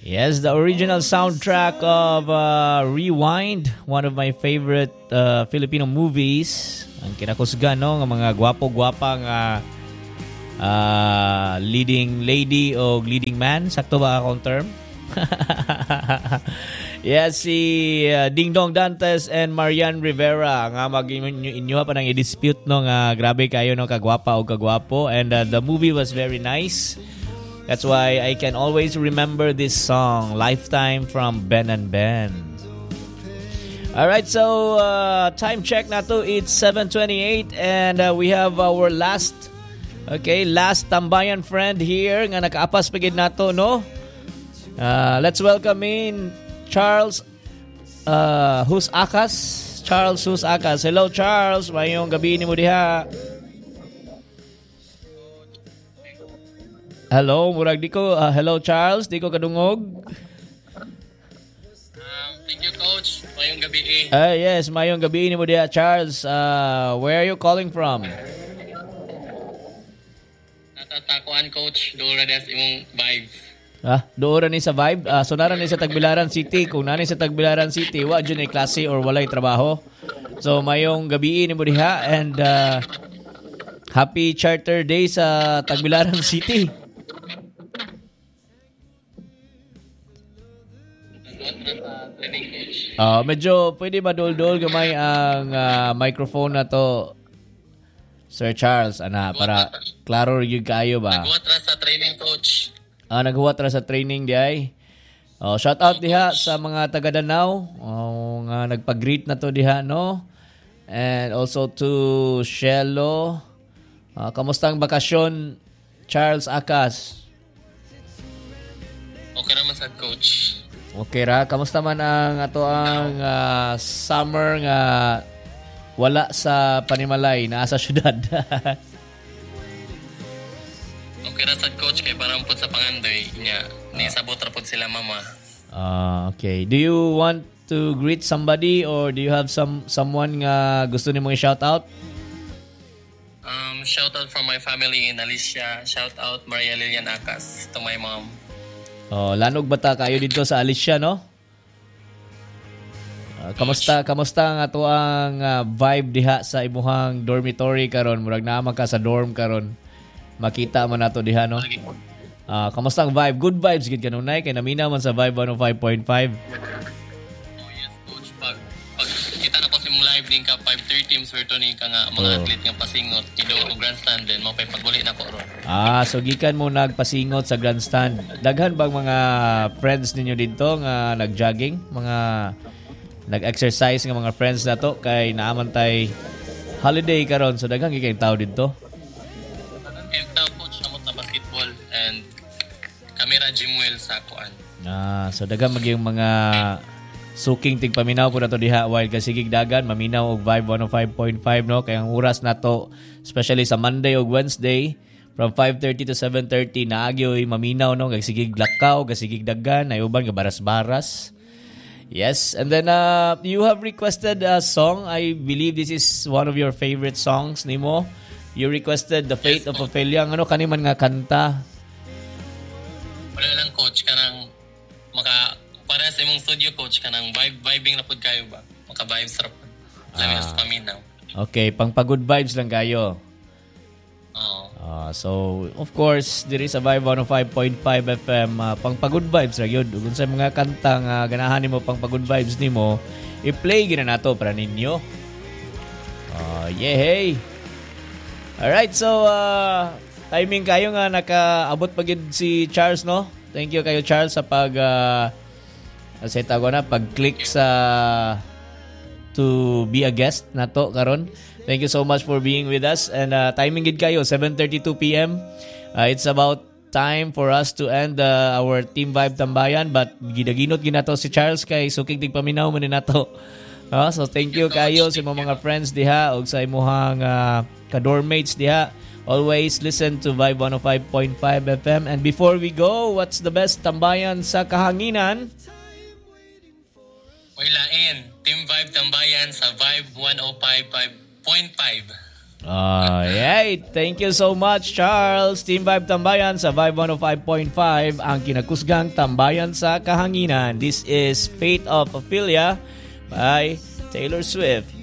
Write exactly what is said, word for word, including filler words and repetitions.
Yes, the original soundtrack of uh, Rewind, one of my favorite uh, Filipino movies. Ang kinakusgan, no, ng mga gwapo-gwapang uh, uh, leading lady o leading man. Sakto ba akong term? Yes, si uh, Ding Dong Dantes and Marian Rivera nga mag-inyo pa nang i-dispute no nga grabe kayo no kagwapa o kagwapo, and uh, the movie was very nice. That's why I can always remember this song, Lifetime from Ben and Ben. Alright, so uh, time check na to. It's seven twenty-eight and uh, we have our last, okay, last tambayan friend here nga nakaapas pagid nato, no? Uh, let's welcome in Charles uh, Hus Akas. Charles Hus Akas. Hello, Charles. Mayong gabi ni mo diha. Hello, murag di ko. Uh, hello, Charles. Di ko kadungog. Um, thank you, Coach. Mayong gabi eh. Uh, yes, mayong gabi ni mo diha, Charles. Uh, where are you calling from? Natatakuan, Coach. Doon na imong vibes. Ah, doon ni sa vibe. Uh, so naran ni sa Tagbilaran City. Kung nani sa Tagbilaran City, wa dyan ay klase or walay trabaho. So mayong gabi ni mo diha and uh, happy Charter Day sa Tagbilaran City. Uh, medyo pwede ba dol-dol gamay ang uh, microphone na to, Sir Charles, ana, para klaro gyud kayo ba? Naghuwat ra sa training, Coach. Ah, naghuwat ra sa training di ay. Oh, shout out diha sa mga taga Danau. Oh, nga nagpag-greet na to diha, no? And also to Shelo. Uh, kamusta ang bakasyon, Charles Akas? Okay naman sa Coach. Okay ra, kamusta man ang ato ang uh, summer nga wala sa Panimalay, naa sa syudad? Okay ra sa Coach kay parang pud sa pangandoy niya. Ni sabot ra pud sila mama. Ah, uh, okay. Do you want to greet somebody or do you have some someone nga gusto nimo i-shout out? Um, shout out from my family in Alicia. Shout out Maria Lilian Akas to my mom. Oh, lanog bata kayo dito sa Alicia, no? Uh, kamusta kamusta ang ato ang uh, vibe diha sa imuhang dormitory karon? Murag naa ka sa dorm karon. Makita man nato diha, no? Uh, kamusta ang vibe? Good vibes gid kanunay kay naminaw man sa Vibe one oh five point five. Oh yes, Coach. Pag, pag kita na ko sa mong live din ka five thirty swerto ni ka nga mga oh. athlete nga pasingot ido ko grandstand din mo pay pagbuli na ko ron. Ah, so gikan mo nagpasingot sa grandstand. Daghan bang mga friends ninyo dito nga nagjogging, mga nag-exercise nga mga friends na to kay naaman tay holiday karon, so daghan gikay tao dito. Yung tao, Coach, namot na basketball and camera gym well sa kuan. Ah, so daghan magyong mga suking tigpaminaw po na to diha while kasigig dagan maminaw og Vibe one oh five point five, no? Kaya ang oras na to, especially sa Monday o Wednesday from five thirty to seven thirty naagyoy maminaw, no? Kasigig lakaw, kasigig dagan, ay uban nga baras-baras. Yes, and then uh, you have requested a song. I believe this is one of your favorite songs nimo. You requested The Fate yes, of Ophelia. Ano kaniman nga kanta? Wala lang, Coach, kanang maka para sa imong studio, Coach, kanang vibe vibing na pud kayo ba? Maka vibes ra pud. Lami Ah. sa paminaw. Okay, pang pag good vibes lang kayo. Oo. Uh, so, of course, diri sa Vibe one oh five point five F M, uh, pang pag-good vibes ra yun. Kung sa mga kanta nga ganahan nimo pang pag-good vibes nimo, i-play gina nato para ninyo. Uh, yeah, hey! Alright, so, uh, timing kayo nga nakaabot pagid si Charles, no? Thank you kayo, Charles, sa pag, uh, sa tago na, pag-click sa to be a guest nato karon. Thank you so much for being with us. And uh, timing gid kayo, seven thirty-two p.m. Uh, it's about time for us to end uh, our Team Vibe Tambayan. But gidaginot ginato si Charles kay sukig tigpaminaw man ni nato. Uh, so thank you kayo sa mga, mga friends diha ug sa imuhang uh, ka-dormmates diha. Always listen to Vibe one oh five point five F M. And before we go, what's the best tambayan sa kahanginan? Wailain, Team Vibe Tambayan sa Vibe one oh five point five. Alright, thank you so much, Charles. Team Vibe Tambayan sa Vibe one oh five point five, ang kinakusgang tambayan sa kahanginan. This is Fate of Ophelia by Taylor Swift.